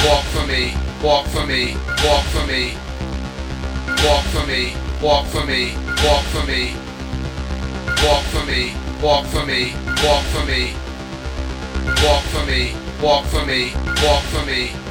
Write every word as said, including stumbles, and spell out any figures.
walk for me, walk for me, walk for me, walk for me, walk for me, walk for me, walk for me, walk for me, walk for me, walk for me, walk for me, walk for me, walk for me.